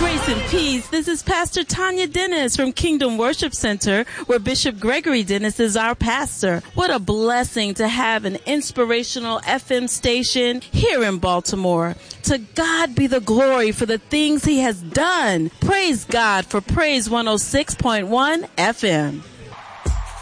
Grace and peace. This is Pastor Tanya Dennis from Kingdom Worship Center, where Bishop Gregory Dennis is our pastor. What a blessing to have an inspirational FM station here in Baltimore. To God be the glory for the things he has done. Praise God for Praise 106.1 FM.